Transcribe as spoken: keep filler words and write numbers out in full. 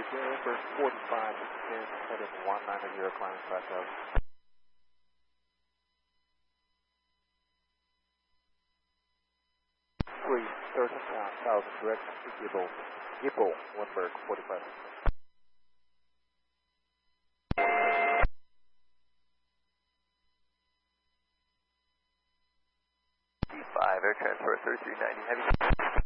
November forty-five, ten, heading one nine zero, climbing plateau. three thirty thousand, direct to Gibble, Gibble, Winberg, forty-five. D five, air transfer thirty-three ninety, heavy.